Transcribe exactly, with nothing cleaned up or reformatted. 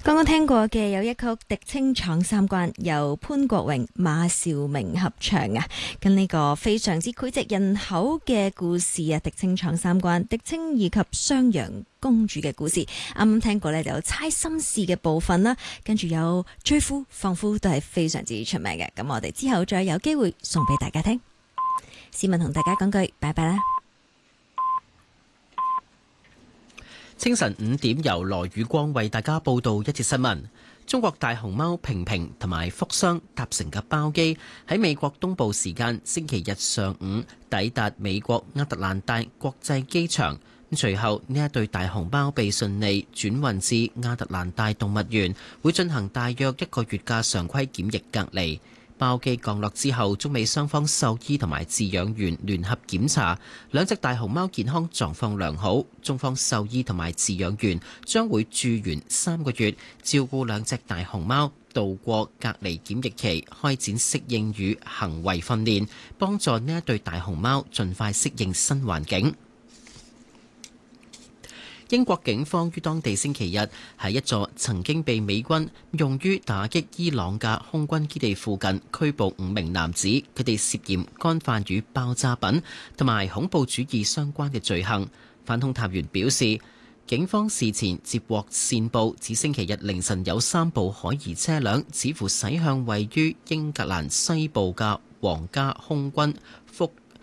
剛剛聽過嘅有一曲《狄青闖三關》，由潘國榮、馬兆明合唱啊，跟呢個非常之膾炙人口嘅故事啊，《狄青闖三關》，狄青以及襄陽公主嘅故事。啱啱聽過呢，就有猜心事嘅部分啦，跟住有追夫放夫都係非常之出名嘅。咁我哋之後再有機會送俾大家聽。市民同大家講句拜拜啦。 清晨五點，由羅宇光為大家報道一節新聞。中國大熊貓平平同埋福箱搭乘嘅包機喺美國東部時間星期日上午抵達美國亞特蘭大國際機場。隨後呢一對大熊貓被順利轉運至亞特蘭大動物園，會進行大約一個月嘅常規檢疫隔離。包機降落之後，中美雙方獸醫同埋飼養員聯合檢查，兩隻大熊貓健康狀況良好。中方獸醫同埋飼養員將會駐園三個月，照顧兩隻大熊貓度過隔離檢疫期，開展適應與行為訓練，幫助呢一對大熊貓盡快適應新環境。英國警方於當地星期日喺一座曾經被美軍用於打擊伊朗嘅空軍基地附近拘捕五名男子，佢哋涉嫌干犯與爆炸品同埋恐怖主義相關嘅罪行。反恐探員表示，警方事前接獲線報，指星期日凌晨有三部可疑車輛似乎駛向位於英格蘭西部嘅皇家空軍福